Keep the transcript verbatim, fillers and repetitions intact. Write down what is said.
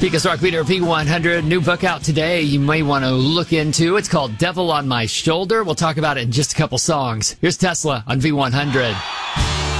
Pika's Rock Leader V one hundred, new book out today you may want to look into. It's called Devil on My Shoulder. We'll talk about it in just a couple songs. Here's Tesla on V one hundred.